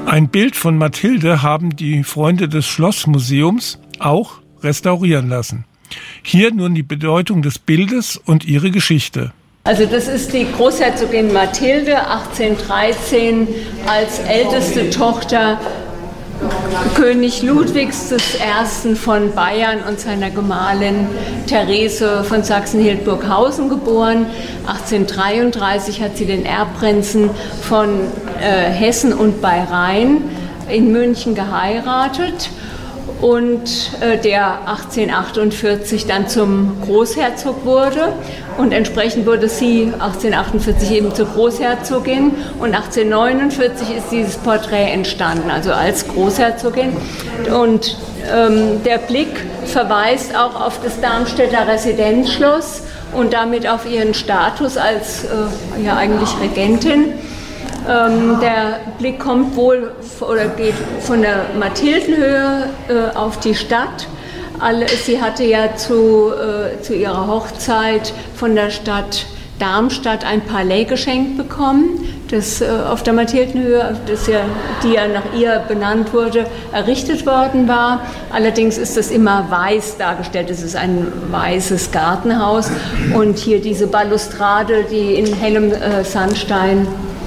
Ein Bild von Mathilde haben die Freunde des Schlossmuseums auch restaurieren lassen. Hier nun die Bedeutung des Bildes und ihre Geschichte. Also das ist die Großherzogin Mathilde, 1813 als älteste Tochter König Ludwigs I. von Bayern und seiner Gemahlin Therese von Sachsen-Hildburghausen geboren. 1833 hat sie den Erbprinzen von Hessen und bei Rhein in München geheiratet und der 1848 dann zum Großherzog wurde. Und entsprechend wurde sie 1848 eben zur Großherzogin und 1849 ist dieses Porträt entstanden, also als Großherzogin. Und der Blick verweist auch auf das Darmstädter Residenzschloss und damit auf ihren Status als ja eigentlich Regentin. Der Blick kommt wohl oder geht von der Mathildenhöhe auf die Stadt. Sie hatte ja zu ihrer Hochzeit von der Stadt Darmstadt ein Palais geschenkt bekommen, das auf der Mathildenhöhe, die ja nach ihr benannt wurde, errichtet worden war. Allerdings ist das immer weiß dargestellt. Es ist ein weißes Gartenhaus und hier diese Balustrade, die in hellem Sandstein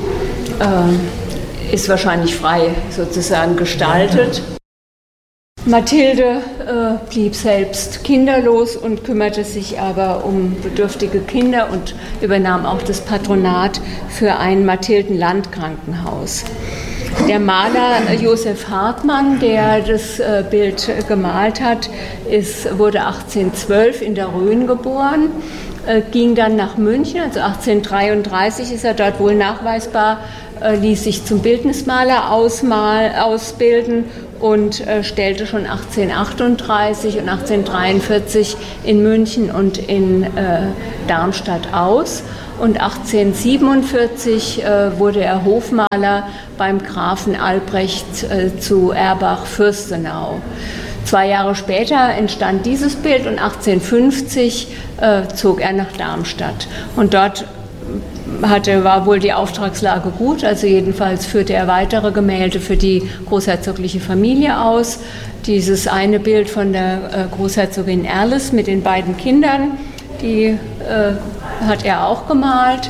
ist wahrscheinlich frei sozusagen gestaltet. Mathilde blieb selbst kinderlos und kümmerte sich aber um bedürftige Kinder und übernahm auch das Patronat für ein Mathilden-Landkrankenhaus. Der Maler Josef Hartmann, der das Bild gemalt hat, wurde 1812 in der Rhön geboren, ging dann nach München, also 1833 ist er dort wohl nachweisbar, ließ sich zum Bildnismaler ausbilden und stellte schon 1838 und 1843 in München und in Darmstadt aus. Und 1847 wurde er Hofmaler beim Grafen Albrecht zu Erbach-Fürstenau. 2 Jahre später entstand dieses Bild und 1850 zog er nach Darmstadt. Und dort war wohl die Auftragslage gut, also jedenfalls führte er weitere Gemälde für die großherzogliche Familie aus. Dieses eine Bild von der Großherzogin Erles mit den beiden Kindern, die hat er auch gemalt.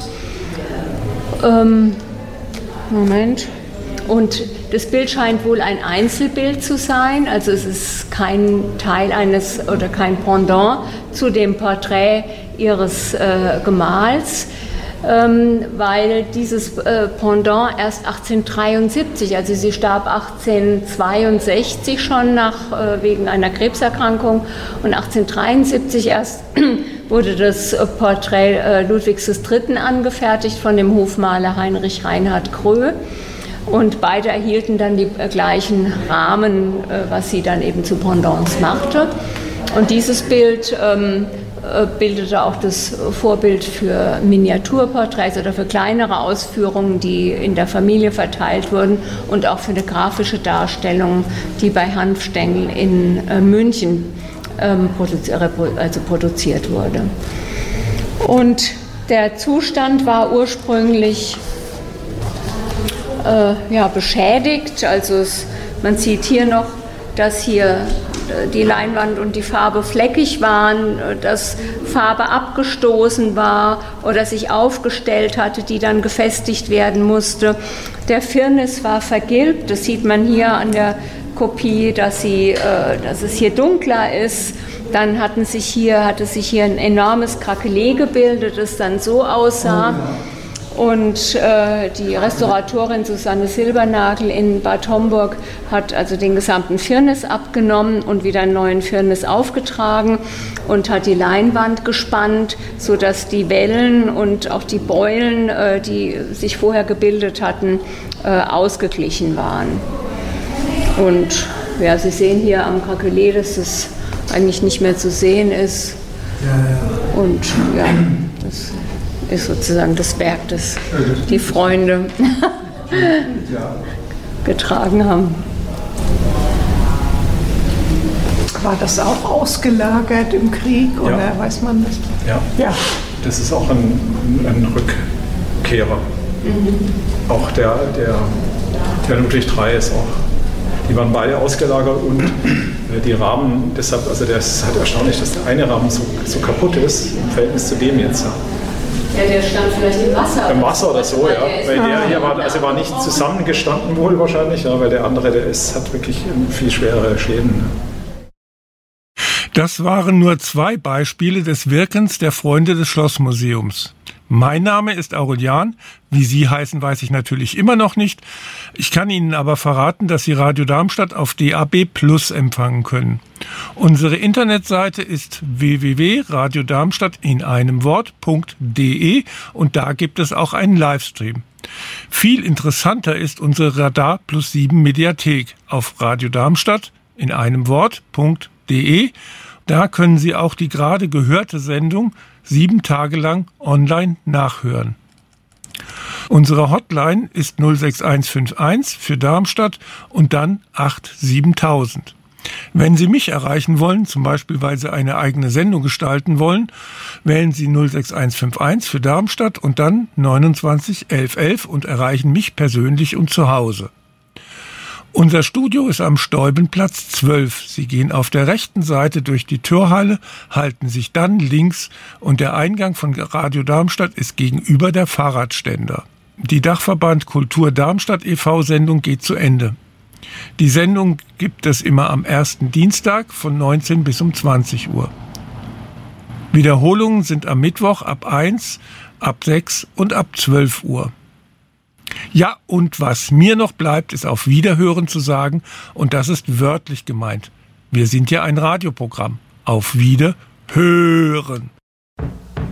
Moment. Und das Bild scheint wohl ein Einzelbild zu sein, also es ist kein Teil oder kein Pendant zu dem Porträt ihres Gemahls, weil dieses Pendant erst 1873, also sie starb 1862 schon wegen einer Krebserkrankung und 1873 erst wurde das Porträt Ludwigs III. Angefertigt von dem Hofmaler Heinrich Reinhard Kröh. Und beide erhielten dann die gleichen Rahmen, was sie dann eben zu Pendants machte. Und dieses Bild bildete auch das Vorbild für Miniaturporträts oder für kleinere Ausführungen, die in der Familie verteilt wurden und auch für eine grafische Darstellung, die bei Hanfstengel in München produziert wurde. Und der Zustand war ursprünglich beschädigt. Also man sieht hier noch, dass hier die Leinwand und die Farbe fleckig waren, dass Farbe abgestoßen war oder sich aufgestellt hatte, die dann gefestigt werden musste. Der Firnis war vergilbt, das sieht man hier an der Kopie, dass es hier dunkler ist. Dann hatte sich hier ein enormes Krakelé gebildet, das dann so aussah. Und die Restauratorin Susanne Silbernagel in Bad Homburg hat also den gesamten Firnis abgenommen und wieder einen neuen Firnis aufgetragen und hat die Leinwand gespannt, sodass die Wellen und auch die Beulen, die sich vorher gebildet hatten, ausgeglichen waren. Und ja, Sie sehen hier am Krakelé, dass es eigentlich nicht mehr zu sehen ist. Und ja, das ist sozusagen das Werk, das die Freunde getragen haben. War das auch ausgelagert im Krieg oder weiß man das? Ja. Das ist auch ein Rückkehrer. Auch der Der Ludwig III ist auch. Die waren beide ausgelagert und die Rahmen, deshalb, also das ist halt erstaunlich, dass der eine Rahmen so kaputt ist im Verhältnis zu dem jetzt. Ja, der stand vielleicht im Wasser. Im Wasser oder so, ja. Weil der hier war, also war nicht zusammengestanden wohl wahrscheinlich, ja, weil der andere, hat wirklich viel schwerere Schäden. Das waren nur 2 Beispiele des Wirkens der Freunde des Schlossmuseums. Mein Name ist Aurelian. Wie Sie heißen, weiß ich natürlich immer noch nicht. Ich kann Ihnen aber verraten, dass Sie Radio Darmstadt auf DAB+ empfangen können. Unsere Internetseite ist www.radiodarmstadt in einem Wort.de und da gibt es auch einen Livestream. Viel interessanter ist unsere Radar Plus 7 Mediathek auf Radio Darmstadt in einem Wort.de. Da können Sie auch die gerade gehörte Sendung 7 Tage lang online nachhören. Unsere Hotline ist 06151 für Darmstadt und dann 87000. Wenn Sie mich erreichen wollen, zum Beispiel weil Sie eine eigene Sendung gestalten wollen, wählen Sie 06151 für Darmstadt und dann 29 11 11 und erreichen mich persönlich und zu Hause. Unser Studio ist am Steubenplatz 12. Sie gehen auf der rechten Seite durch die Türhalle, halten sich dann links und der Eingang von Radio Darmstadt ist gegenüber der Fahrradständer. Die Dachverband Kultur Darmstadt e.V. Sendung geht zu Ende. Die Sendung gibt es immer am ersten Dienstag von 19 bis um 20 Uhr. Wiederholungen sind am Mittwoch ab 1, ab 6 und ab 12 Uhr. Ja, und was mir noch bleibt, ist auf Wiederhören zu sagen, und das ist wörtlich gemeint. Wir sind ja ein Radioprogramm. Auf Wiederhören.